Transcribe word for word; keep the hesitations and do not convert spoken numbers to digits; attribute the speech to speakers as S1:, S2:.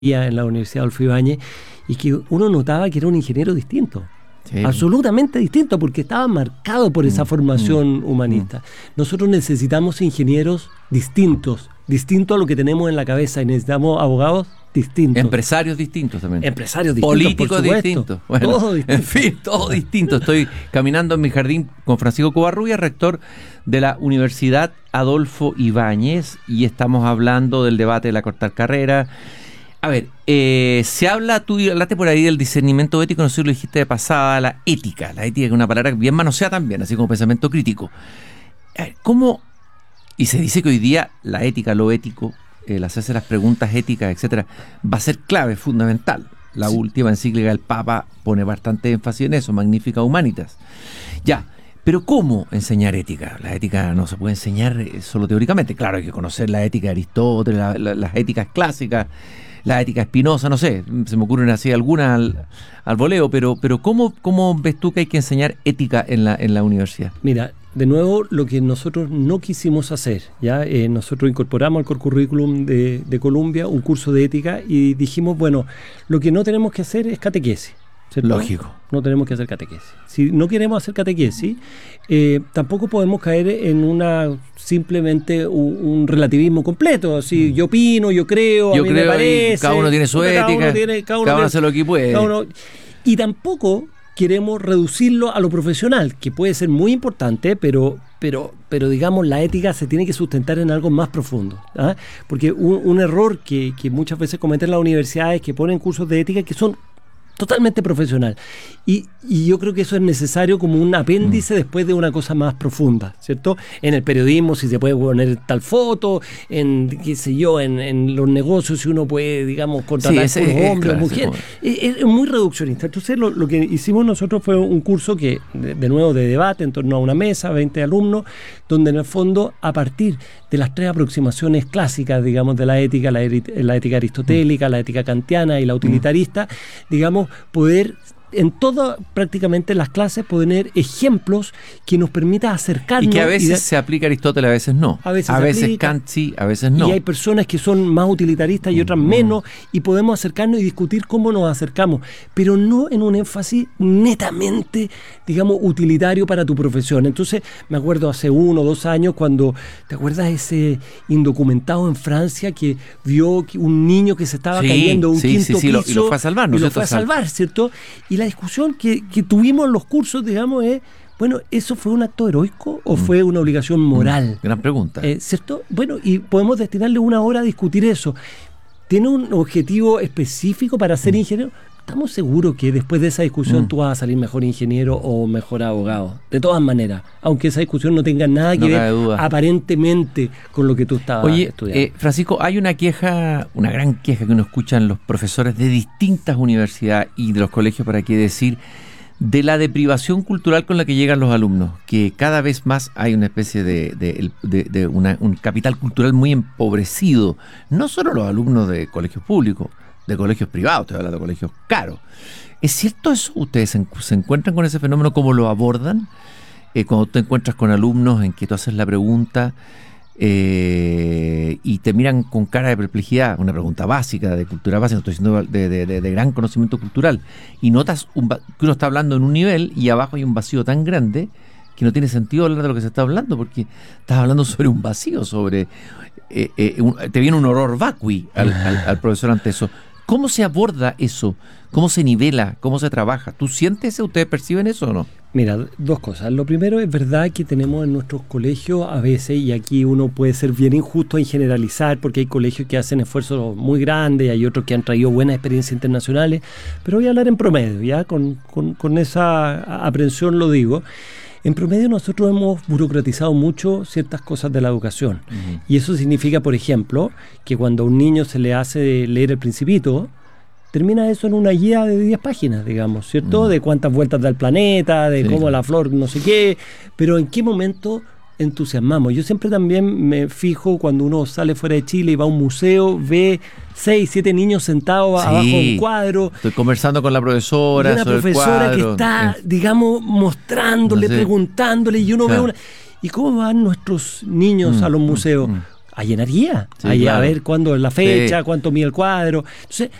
S1: en la Universidad Adolfo Ibáñez, y que uno notaba que era un ingeniero distinto. Sí. Absolutamente distinto, porque estaba marcado por esa mm, formación mm, humanista. Mm. Nosotros necesitamos ingenieros distintos, distintos a lo que tenemos en la cabeza, y necesitamos abogados distintos.
S2: Empresarios distintos también.
S1: Empresarios distintos,
S2: políticos distintos. Bueno, todo distinto. En fin, todo distinto. Estoy caminando en mi jardín con Francisco Covarrubias, rector de la Universidad Adolfo Ibáñez, y estamos hablando del debate de la cortar carrera. A ver, eh, se habla, tú hablaste por ahí del discernimiento ético, no sé si lo dijiste de pasada, la ética. La ética es una palabra bien manoseada también, así como pensamiento crítico. A ver, ¿cómo? Y se dice que hoy día la ética, lo ético, el hacerse las preguntas éticas, etcétera, va a ser clave, fundamental. La sí. última encíclica del Papa pone bastante énfasis en eso, Magnificat Humanitas. Ya, pero ¿cómo enseñar ética? La ética no se puede enseñar solo teóricamente. Claro, hay que conocer la ética de Aristóteles, la, la, las éticas clásicas, la ética Spinoza, no sé, se me ocurren así algunas al, al voleo, pero, pero ¿cómo, ¿cómo ves tú que hay que enseñar ética en la, en la universidad?
S1: Mira, de nuevo, lo que nosotros no quisimos hacer, ¿ya? Eh, nosotros incorporamos al core curriculum de, de Columbia un curso de ética y dijimos, bueno, lo que no tenemos que hacer es catequesis. ¿Cierto?
S2: Lógico.
S1: No tenemos que hacer catequesis. Si no queremos hacer catequesis, eh, tampoco podemos caer en una simplemente un, un relativismo completo. Así, yo opino, yo creo,
S2: yo
S1: a mí
S2: creo
S1: me parece.
S2: Cada uno tiene su
S1: cada
S2: ética,
S1: uno tiene, cada uno,
S2: cada uno
S1: tiene,
S2: hace lo que puede.
S1: Uno, y tampoco queremos reducirlo a lo profesional, que puede ser muy importante, pero, pero, pero digamos, la ética se tiene que sustentar en algo más profundo. ¿Ah? Porque un, un error que, que muchas veces cometen las universidades es que ponen cursos de ética que son totalmente profesional. Y, y yo creo que eso es necesario como un apéndice mm. después de una cosa más profunda, ¿cierto? En el periodismo, si se puede poner tal foto, en, qué sé yo, en, en los negocios, si uno puede, digamos, contratar sí, ese, a hombres o mujeres. Es, es muy reduccionista. Entonces, lo, lo que hicimos nosotros fue un curso que, de, de nuevo, de debate en torno a una mesa, veinte alumnos, donde en el fondo, a partir de las tres aproximaciones clásicas, digamos, de la ética, la, la ética aristotélica, mm. la ética kantiana y la utilitarista, mm. digamos, poder en todas prácticamente las clases poner ejemplos que nos permita acercarnos.
S2: Y que a veces de, se aplica Aristóteles, a veces no.
S1: A veces,
S2: a veces
S1: aplica,
S2: Kant sí, a veces no.
S1: Y hay personas que son más utilitaristas y otras mm. menos, y podemos acercarnos y discutir cómo nos acercamos, pero no en un énfasis netamente, digamos, utilitario para tu profesión. Entonces, me acuerdo hace uno o dos años cuando, ¿te acuerdas ese indocumentado en Francia que vio un niño que se estaba
S2: sí,
S1: cayendo de un
S2: sí,
S1: quinto
S2: sí, sí,
S1: piso?
S2: Lo, y lo fue a salvar, ¿no?
S1: Y lo fue a salvar, ¿cierto? Y la discusión que, que tuvimos en los cursos, digamos, es, bueno, ¿eso fue un acto heroico o mm. fue una obligación moral?
S2: Mm. Gran pregunta.
S1: Eh, ¿Cierto? Bueno, y podemos destinarle una hora a discutir eso. ¿Tiene un objetivo específico para ser mm. ingeniero? ¿Estamos seguros que después de esa discusión mm. tú vas a salir mejor ingeniero o mejor abogado? De todas maneras, aunque esa discusión no tenga nada que
S2: no
S1: ver
S2: duda.
S1: aparentemente con lo que tú estabas
S2: Oye,
S1: estudiando.
S2: Eh, Francisco, hay una queja, una gran queja que uno escucha en los profesores de distintas universidades y de los colegios, para qué decir, de la deprivación cultural con la que llegan los alumnos, que cada vez más hay una especie de, de, de, de una, un capital cultural muy empobrecido, no solo los alumnos de colegios públicos, de colegios privados, estoy hablando de colegios caros. ¿Es cierto eso? ¿Ustedes se, se encuentran con ese fenómeno? ¿Cómo lo abordan? Eh, cuando te encuentras con alumnos en que tú haces la pregunta eh, y te miran con cara de perplejidad, una pregunta básica, de cultura básica, estoy diciendo de, de, de, de gran conocimiento cultural, y notas un, que uno está hablando en un nivel y abajo hay un vacío tan grande que no tiene sentido hablar de lo que se está hablando, porque estás hablando sobre un vacío, sobre eh, eh, un, te viene un horror vacui al, al, al profesor ante eso. ¿Cómo se aborda eso? ¿Cómo se nivela? ¿Cómo se trabaja? ¿Tú sientes eso? ¿Ustedes perciben eso o no?
S1: Mira, dos cosas. Lo primero, es verdad que tenemos en nuestros colegios a veces, y aquí uno puede ser bien injusto en generalizar, porque hay colegios que hacen esfuerzos muy grandes y hay otros que han traído buenas experiencias internacionales, pero voy a hablar en promedio, ya con, con, con esa aprehensión lo digo. En promedio nosotros hemos burocratizado mucho ciertas cosas de la educación. Uh-huh. Y eso significa, por ejemplo, que cuando a un niño se le hace leer El Principito, termina eso en una guía de diez páginas, digamos, ¿cierto? Uh-huh. De cuántas vueltas da el planeta, de sí, cómo claro. la flor no sé qué, pero en qué momento entusiasmamos. Yo siempre también me fijo cuando uno sale fuera de Chile y va a un museo, ve seis, siete niños sentados sí, abajo de un cuadro.
S2: Estoy conversando con la profesora.
S1: Y una
S2: sobre
S1: profesora
S2: el cuadro,
S1: que está,
S2: eh.
S1: digamos, mostrándole, no sé. preguntándole, y uno claro. ve una... ¿Y cómo van nuestros niños mm, a los museos? Mm, mm. a llenar guía,
S2: Sí,
S1: a,
S2: claro.
S1: a ver cuándo es la fecha,
S2: Sí.
S1: cuánto mide el cuadro. Entonces,